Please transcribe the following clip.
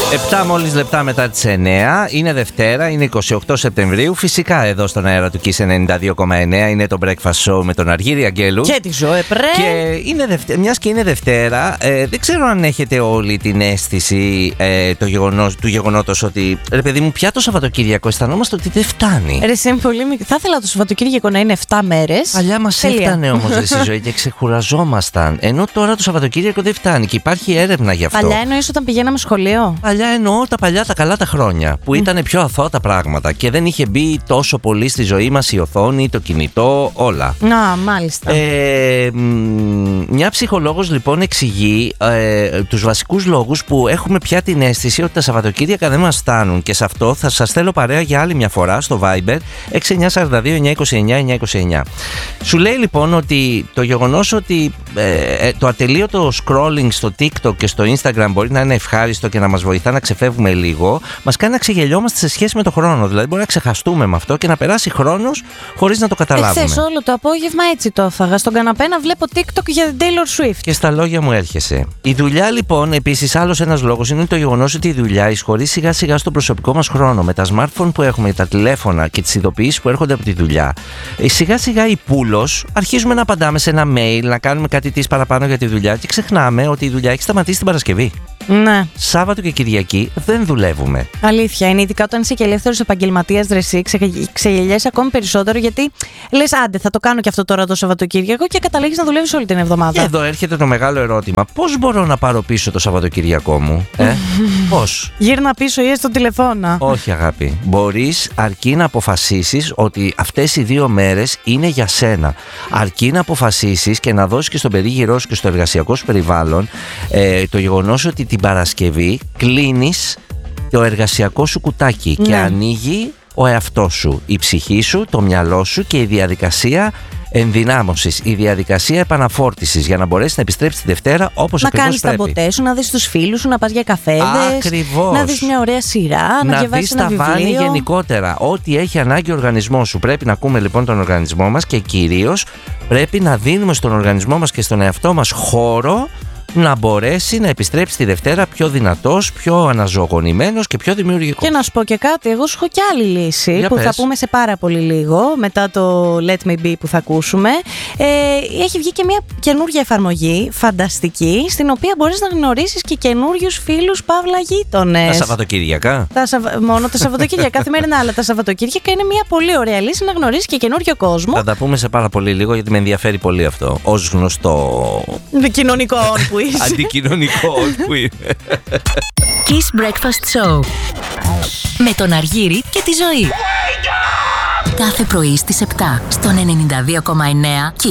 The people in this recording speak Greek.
7 μόλις λεπτά μετά τις 9, είναι Δευτέρα, είναι 28 Σεπτεμβρίου. Φυσικά εδώ στον αέρα του Kiss 92,9 είναι το Breakfast Show με τον Αργύρη Αγγέλου. Και τη Ζωέ Πρέ. Και μιας και είναι Δευτέρα, δεν ξέρω αν έχετε όλη την αίσθηση του γεγονότος ότι ρε παιδί μου, πια το Σαββατοκύριακο αισθανόμαστε ότι δεν φτάνει. Θα ήθελα το Σαββατοκύριακο να είναι 7 μέρες. Παλιά μας έφτανε όμως στη ζωή και ξεκουραζόμασταν. Ενώ τώρα το Σαββατοκύριακο δεν φτάνει και υπάρχει έρευνα γι' αυτό. Παλιά εννοείς όταν πηγαίναμε σχολείο? Παλιά εννοώ τα παλιά, τα καλά τα χρόνια που ήταν πιο αθώα τα πράγματα και δεν είχε μπει τόσο πολύ στη ζωή μας η οθόνη, το κινητό, όλα. Να, μάλιστα. Μια ψυχολόγος λοιπόν εξηγεί τους βασικούς λόγους που έχουμε πια την αίσθηση ότι τα Σαββατοκύριακα δεν μας φτάνουν, και σε αυτό θα σας θέλω παρέα για άλλη μια φορά στο Viber 6942-929-929. Σου λέει λοιπόν ότι το γεγονός ότι το ατελείωτο scrolling στο TikTok και στο Instagram μπορεί να είναι ευχάριστο και να μας βοηθά να ξεφεύγουμε λίγο, μας κάνει να ξεγελιόμαστε σε σχέση με το χρόνο. Δηλαδή μπορεί να ξεχαστούμε με αυτό και να περάσει χρόνος χωρίς να το καταλάβουμε. Εχθές όλο το απόγευμα έτσι το έφαγα. Στον καναπέ να βλέπω TikTok για την Taylor Swift. Και στα λόγια μου έρχεσαι. Η δουλειά λοιπόν, επίσης, άλλος ένας λόγος είναι το γεγονός ότι η δουλειά εισχωρεί σιγά σιγά στον προσωπικό μας χρόνο. Με τα smartphone που έχουμε, τα τηλέφωνα και τις ειδοποιήσεις που έρχονται από τη δουλειά, σιγά σιγά η πούλος αρχίζουμε να απαντάμε σε ένα mail, να κάνουμε κάτι της παραπάνω για τη δουλειά και ξεχνάμε ότι η δουλειά έχει σταματήσει την Παρασκευή. Ναι. Σάββατο και Κυριακή δεν δουλεύουμε. Αλήθεια είναι, ειδικά όταν είσαι και ελεύθερος επαγγελματίας, δρεσί, ξεγελιέσαι ακόμη περισσότερο, γιατί λες άντε θα το κάνω και αυτό τώρα το Σαββατοκύριακο και καταλήγεις να δουλεύεις όλη την εβδομάδα. Και εδώ έρχεται το μεγάλο ερώτημα. Πώς μπορώ να πάρω πίσω το Σαββατοκυριακό μου, πώς? Γύρνα πίσω ή στο τηλεφώνα. Όχι αγάπη. Μπορείς, αρκεί να αποφασίσεις ότι αυτές οι 2 μέρες είναι για σένα. Αρκεί να αποφασίσεις και να δώσεις και στον περίγυρό σου και στο εργασιακό σου περιβάλλον το γεγονός ότι την Παρασκευή κλείνεις το εργασιακό σου κουτάκι, και ανοίγει ο εαυτός σου, η ψυχή σου, το μυαλό σου και η διαδικασία ενδυνάμωσης, η διαδικασία επαναφόρτισης, για να μπορέσεις να επιστρέψεις τη Δευτέρα όπως ακριβώς πρέπει. Να κάνεις τα ποτέ σου, να δεις τους φίλους σου, να πας για καφέδες. Ακριβώς. Να δεις μια ωραία σειρά, να διαβάσεις ένα βιβλίο. Να δεις τα βάνη γενικότερα. Ό,τι έχει ανάγκη ο οργανισμός σου. Πρέπει να ακούμε λοιπόν τον οργανισμό μας και κυρίως πρέπει να δίνουμε στον οργανισμό μας και στον εαυτό μας χώρο να μπορέσει να επιστρέψει τη Δευτέρα πιο δυνατός, πιο αναζωογονημένος και πιο δημιουργικός. Και να σου πω και κάτι, εγώ σου έχω κι άλλη λύση για που πες. Θα πούμε σε πάρα πολύ λίγο, μετά το Let Me Be που θα ακούσουμε. Έχει βγει και μια καινούργια εφαρμογή, φανταστική, στην οποία μπορείς να γνωρίσεις και καινούριους φίλους, παύλα γείτονες. Τα Σαββατοκύριακα. Μόνο τα Σαββατοκύριακα, καθημερινά, αλλά τα Σαββατοκύριακα είναι μια πολύ ωραία λύση να γνωρίσεις και καινούριο κόσμο. Θα τα πούμε σε πάρα πολύ λίγο, γιατί με ενδιαφέρει πολύ αυτό. Ως γνωστό κοινωνικό που είσαι. Αντικοινωνικό που είναι. Kiss Breakfast Show με τον Αργύρη και τη Ζωή. Κάθε πρωί στις 7 στον 92,9 Kiss.